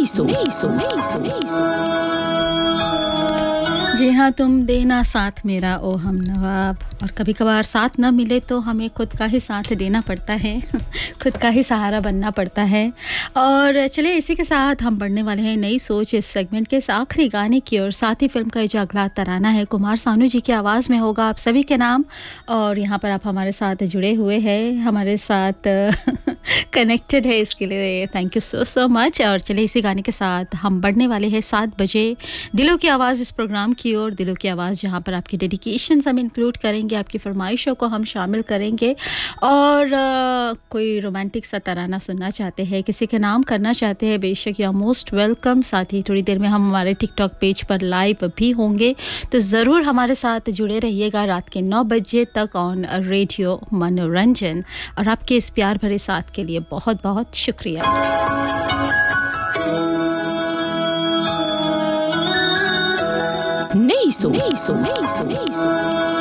जी हाँ, तुम देना साथ मेरा ओ हम नवाब। और कभी कभार साथ न मिले तो हमें खुद का ही साथ देना पड़ता है खुद का ही सहारा बनना पड़ता है। और चलिए इसी के साथ हम बढ़ने वाले हैं नई सोच इस सेगमेंट के इस आखिरी गाने की और साथ ही फिल्म का ये जो अगला तराना है कुमार सानू जी की आवाज़ में होगा आप सभी के नाम। और यहाँ पर आप हमारे साथ जुड़े हुए हैं, हमारे साथ कनेक्टेड है, इसके लिए थैंक यू सो मच। और चलिए इसी गाने के साथ हम बढ़ने वाले हैं 7 बजे दिलों की आवाज़ इस प्रोग्राम की ओर। दिलों की आवाज़ जहाँ पर आपकी डेडिकेशंस हम इंक्लूड करेंगे, आपकी फरमाइशों को हम शामिल करेंगे। और कोई रोमांटिक सा तराना सुनना चाहते हैं, किसी के नाम करना चाहते हैं, बेशक यू आर मोस्ट वेलकम। साथ ही थोड़ी देर में हम हमारे टिकटॉक पेज पर लाइव भी होंगे, तो ज़रूर हमारे साथ जुड़े रहिएगा रात के 9 बजे तक ऑन रेडियो मनोरंजन। और आपके इस प्यार भरे साथ के लिए बहुत बहुत शुक्रिया। नई सो